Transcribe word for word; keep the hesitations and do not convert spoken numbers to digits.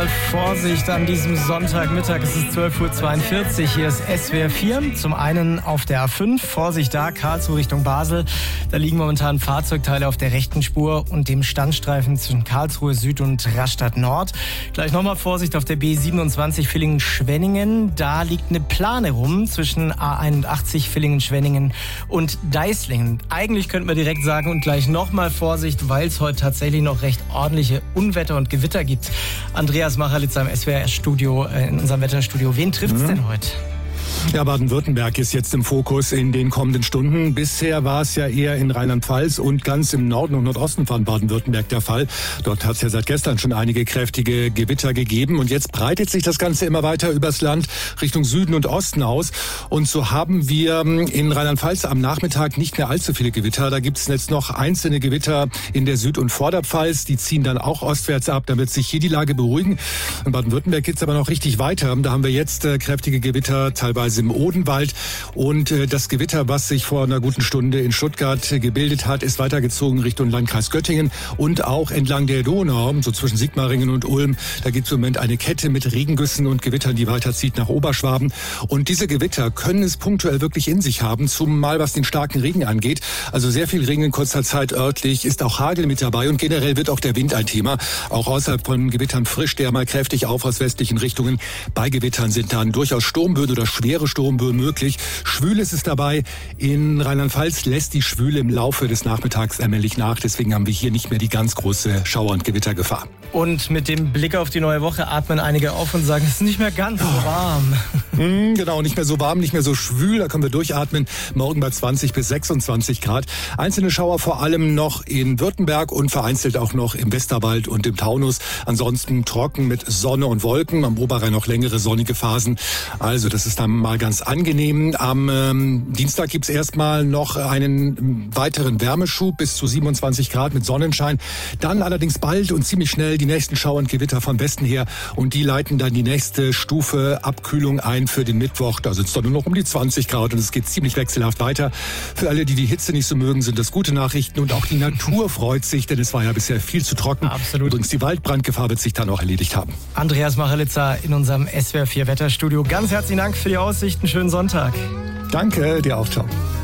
nochmal Vorsicht an diesem Sonntagmittag. Es ist zwölf Uhr zweiundvierzig. Hier ist S W R vier. Zum einen auf der A fünf. Vorsicht da, Karlsruhe Richtung Basel. Da liegen momentan Fahrzeugteile auf der rechten Spur und dem Standstreifen zwischen Karlsruhe Süd und Rastatt Nord. Gleich nochmal Vorsicht auf der B siebenundzwanzig Villingen-Schwenningen. Da liegt eine Plane rum zwischen A einundachtzig Villingen-Schwenningen und Deislingen. Eigentlich könnten wir direkt sagen und gleich nochmal Vorsicht, weil es heute tatsächlich noch recht ordentliche Unwetter und Gewitter gibt. Andreas Machralitzer im S W R-Studio, in unserem Wetterstudio. Wen trifft's mhm. denn heute? Ja, Baden-Württemberg ist jetzt im Fokus in den kommenden Stunden. Bisher war es ja eher in Rheinland-Pfalz und ganz im Norden und Nordosten von Baden-Württemberg der Fall. Dort hat es ja seit gestern schon einige kräftige Gewitter gegeben. Und jetzt breitet sich das Ganze immer weiter übers Land Richtung Süden und Osten aus. Und so haben wir in Rheinland-Pfalz am Nachmittag nicht mehr allzu viele Gewitter. Da gibt es jetzt noch einzelne Gewitter in der Süd- und Vorderpfalz. Die ziehen dann auch ostwärts ab. Da wird sich hier die Lage beruhigen. In Baden-Württemberg geht es aber noch richtig weiter. Da haben wir jetzt äh, kräftige Gewitter, teilweise im Odenwald. Und äh, das Gewitter, was sich vor einer guten Stunde in Stuttgart äh, gebildet hat, ist weitergezogen Richtung Landkreis Göttingen und auch entlang der Donau, so zwischen Sigmaringen und Ulm. Da gibt es im Moment eine Kette mit Regengüssen und Gewittern, die weiterzieht nach Oberschwaben. Und diese Gewitter können es punktuell wirklich in sich haben, zumal was den starken Regen angeht. Also sehr viel Regen in kurzer Zeit örtlich, ist auch Hagel mit dabei und generell wird auch der Wind ein Thema. Auch außerhalb von Gewittern frischt der mal kräftig auf aus westlichen Richtungen. Bei Gewittern sind dann durchaus Sturmböen oder schwere Sturmböen möglich. Schwül ist es dabei. In Rheinland-Pfalz lässt die Schwüle im Laufe des Nachmittags allmählich nach. Deswegen haben wir hier nicht mehr die ganz große Schauer- und Gewittergefahr. Und mit dem Blick auf die neue Woche atmen einige auf und sagen, es ist nicht mehr ganz so warm. Mm, genau, nicht mehr so warm, nicht mehr so schwül. Da können wir durchatmen. Morgen bei zwanzig bis sechsundzwanzig Grad. Einzelne Schauer vor allem noch in Württemberg und vereinzelt auch noch im Westerwald und im Taunus. Ansonsten trocken mit Sonne und Wolken. Am Oberrhein noch längere sonnige Phasen. Also das ist dann mal ganz angenehm. Am ähm, Dienstag gibt's erstmal noch einen weiteren Wärmeschub bis zu siebenundzwanzig Grad mit Sonnenschein. Dann allerdings bald und ziemlich schnell die nächsten Schauer und Gewitter von Westen her. Und die leiten dann die nächste Stufe Abkühlung ein für den Mittwoch. Da sind es dann nur noch um die zwanzig Grad und es geht ziemlich wechselhaft weiter. Für alle, die die Hitze nicht so mögen, sind das gute Nachrichten. Und auch die Natur freut sich, denn es war ja bisher viel zu trocken. Absolut. Übrigens, die Waldbrandgefahr wird sich dann auch erledigt haben. Andreas Machralitzer in unserem S W R vier Wetterstudio. Ganz herzlichen Dank für die Aussichten. Schönen Sonntag. Danke, dir auch. Ciao.